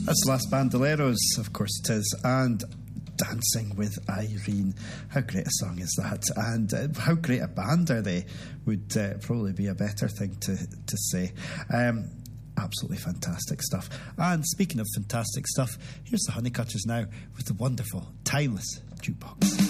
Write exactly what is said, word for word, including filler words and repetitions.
That's Las Bandoleros, of course it is, and Dancing with Irene. How great a song is that? And uh, how great a band are they? Would uh, probably be a better thing to, to say. Um, absolutely fantastic stuff. And speaking of fantastic stuff, here's the Honeycutters now with the wonderful, timeless Jukebox.